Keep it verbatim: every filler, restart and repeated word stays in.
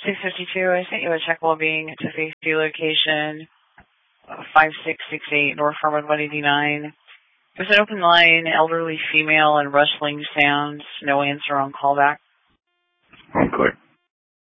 six fifty-two, I sent you a check lobbying to safety location, uh, five six six eight North Harmon one eighty-nine. There's an open line, elderly female, and rustling sounds. No answer on callback. Okay.